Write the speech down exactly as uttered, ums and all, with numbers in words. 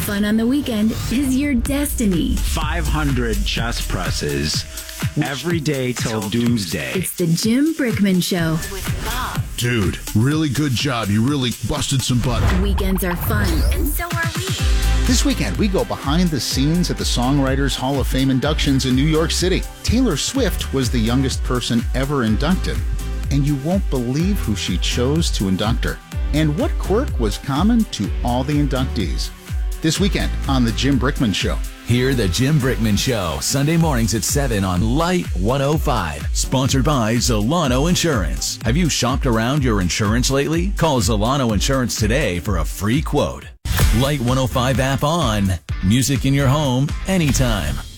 Fun on the weekend is your destiny. five hundred chest presses every day till doomsday. It's the Jim Brickman Show with Bob. Dude, really good job. You really busted some butt. Weekends are fun, and so are we. This weekend, we go behind the scenes at the Songwriters Hall of Fame inductions in New York City. Taylor Swift was the youngest person ever inducted, and you won't believe who she chose to induct her, and what quirk was common to all the inductees. This weekend on The Jim Brickman Show. Hear The Jim Brickman Show, Sunday mornings at seven on Light one oh five. Sponsored by Zolano Insurance. Have you shopped around your insurance lately? Call Zolano Insurance today for a free quote. Light one oh five app on. Music in your home, anytime.